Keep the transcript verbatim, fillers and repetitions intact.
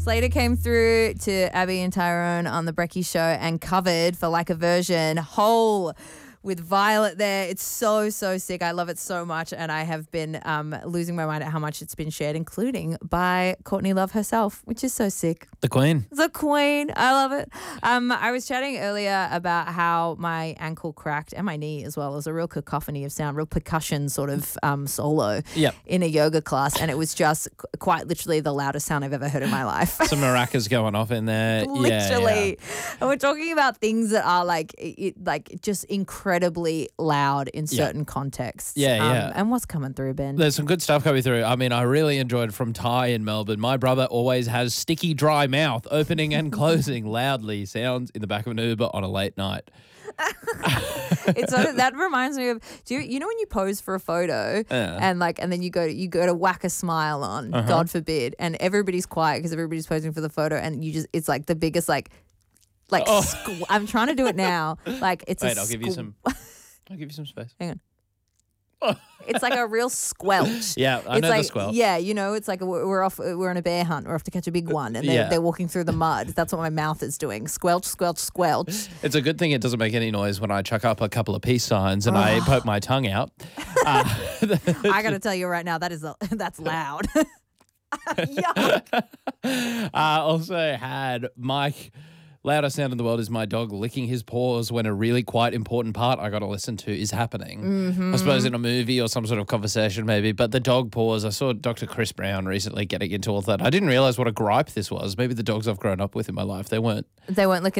Slater came through to Abby and Tyrone on the Brekkie Show and covered for like a version whole with Violet there. It's so, so sick. I love it so much. And I have been um, losing my mind at how much it's been shared, including by Courtney Love herself, which is so sick. The Queen. The Queen. I love it. Um, I was chatting earlier about how my ankle cracked and my knee as well. It was a real cacophony of sound, real percussion sort of um, solo Yep. in a yoga class. And it was just qu- quite literally the loudest sound I've ever heard in my life. Some maracas going off in there. Literally. Yeah, yeah. And we're talking about things that are like it, like just incredibly loud in certain contexts. Yeah, Um, yeah. And what's coming through, Ben? There's some good stuff coming through. I mean, I really enjoyed from Ty in Melbourne. My brother always has sticky, dry mouth, opening and closing loudly. Sounds in the back of an Uber on a late night. It's sort of, that reminds me of do you, you know when you pose for a photo Yeah. and like and then you go you go to whack a smile on, Uh-huh. God forbid, and everybody's quiet because everybody's posing for the photo, and you just it's like the biggest like like Oh. squ- I'm trying to do it now. Like it's Wait, a I'll give you squ- some. I'll give you some space. Hang on. It's like a real squelch. Yeah, I it's know like, the squelch. Yeah, you know, it's like we're we're off. We're on a bear hunt. We're off to catch a big one, and they're, Yeah. they're walking through the mud. That's what my mouth is doing. Squelch, squelch, squelch. It's a good thing it doesn't make any noise when I chuck up a couple of peace signs and I poke my tongue out. Uh, I got to tell you right now, that is a, that's loud. Yuck. I also had Mike. Loudest sound in the world is my dog licking his paws when a really quite important part I got to listen to is happening. Mm-hmm. I suppose in a movie or some sort of conversation maybe, but the dog paws, I saw Doctor Chris Brown recently getting into all that. I didn't realize what a gripe this was. Maybe the dogs I've grown up with in my life, they weren't They weren't licking